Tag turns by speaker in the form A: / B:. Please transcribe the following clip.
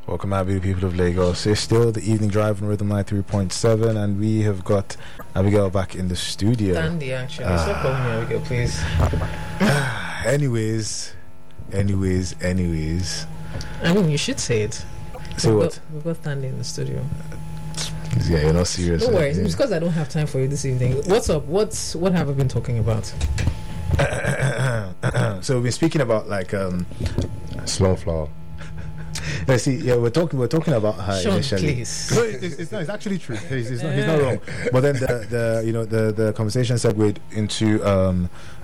A: Welcome, my beautiful people of Lagos. It's still the evening drive on Rhythm 93.7, and we have got Abigail back in the studio.
B: Dandy, actually. Stop calling me Abigail, please.
A: Anyways.
B: I mean, you should say it.
A: Say what?
B: We've got Dandy in the studio.
A: Yeah, you're not serious.
B: Don't worry,
A: Yeah.
B: it's because I don't have time for you this evening. What's up? What have I been talking about?
A: So we've been speaking about
C: Slow flower.
A: let's see. Yeah, we're talking about her
B: Sean,
A: initially.
B: please.
A: No, it's actually true. He's not wrong. But then the conversation segued into